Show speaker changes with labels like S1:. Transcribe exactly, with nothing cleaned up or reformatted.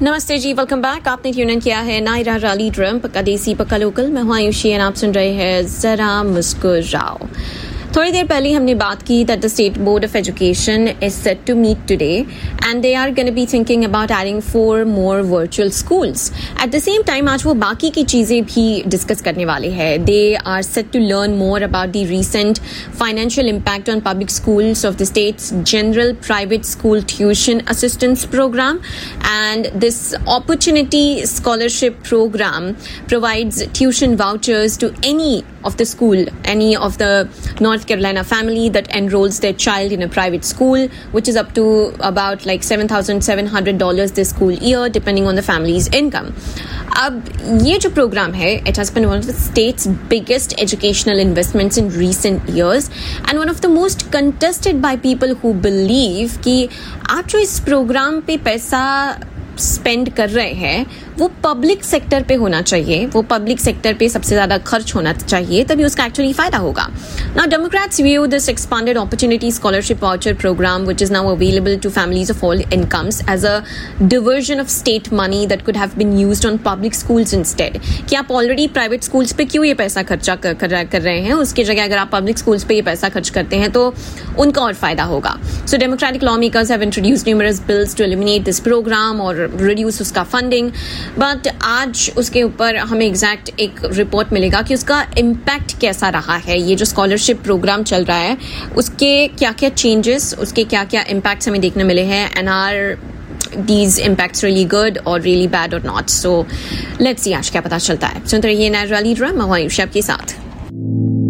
S1: नमस्ते जी, welcome back. आपने tune in किया है नायरा रैली ड्रम, पक्का देसी पक्का लोकल। मैं हूं आयुषी एंड आप सुन रहे हैं जरा मुस्कुराओ। थोड़ी देर पहले हमने बात की that the State Board of Education is set to meet today and they are going to be thinking about adding four more virtual schools. At the same time, आज वो बाकी की चीज़ें भी डिस्कस करने वाले हैं. They are set to learn more about the recent financial impact on public schools of the state's General Private School Tuition Assistance Program, and this Opportunity Scholarship Program provides tuition vouchers to any of the school, any of the North Carolina family that enrolls their child in a private school, which is up to about like seven thousand seven hundred dollars this school year, depending on the family's income. अब ये जो program है, it has been one of the state's biggest educational investments in recent years and one of the most contested by people who believe कि आप जो इस program पे पैसा स्पेंड कर रहे हैं वो पब्लिक सेक्टर पे होना चाहिए, वो पब्लिक सेक्टर पे सबसे ज्यादा खर्च होना चाहिए, तभी उसका एक्चुअली फायदा होगा. Now Democrats view this expanded opportunity scholarship voucher program, which is now available to families of all incomes, as a diversion of state money that could have been used on public schools instead. कि आप already private schools पे क्यों ये पैसा खर्चा कर, कर, कर रहे हैं, उसकी जगह अगर आप पब्लिक स्कूल्स पे ये पैसा खर्च करते हैं तो उनका और फायदा होगा. So Democratic lawmakers have introduced numerous bills to eliminate this program or reduce उसका फंडिंग, बट आज उसके ऊपर हमें एग्जैक्ट एक रिपोर्ट मिलेगा कि उसका इम्पैक्ट कैसा रहा है. ये जो स्कॉलरशिप प्रोग्राम चल रहा है उसके क्या क्या चेंजेस, उसके क्या क्या इम्पैक्ट्स हमें देखने मिले हैं, and are these impacts really good or really bad or not. So let's see आज क्या पता चलता है. सुनते रहिए नायरा रैली ड्रम, मैं हूं आयुषी आपके साथ.